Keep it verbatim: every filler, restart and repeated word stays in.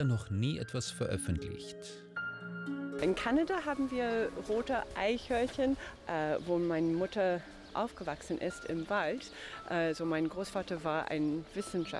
noch nie etwas veröffentlicht. In Kanada haben wir rote Eichhörnchen, äh, wo meine Mutter aufgewachsen ist im Wald. Also mein Großvater war ein Wissenschaftler